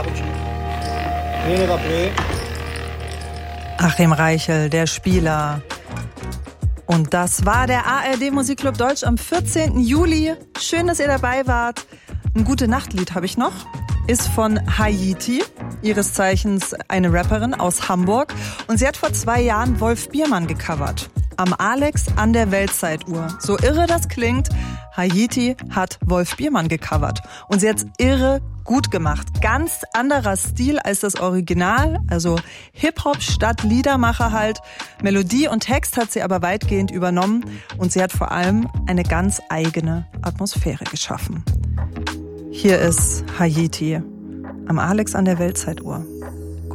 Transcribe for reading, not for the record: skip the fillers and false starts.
Achim Reichel, der Spieler. Und das war der ARD Musikclub Deutsch am 14. Juli. Schön, dass ihr dabei wart. Ein Gute-Nacht-Lied habe ich noch. Ist von Haiti, ihres Zeichens eine Rapperin aus Hamburg. Und sie hat vor 2 Jahren Wolf Biermann gecovert. Am Alex an der Weltzeituhr. So irre das klingt, Haiti hat Wolf Biermann gecovert. Und sie hat's irre gut gemacht. Ganz anderer Stil als das Original, also Hip-Hop statt Liedermacher halt. Melodie und Text hat sie aber weitgehend übernommen und sie hat vor allem eine ganz eigene Atmosphäre geschaffen. Hier ist Haiti am Alex an der Weltzeituhr.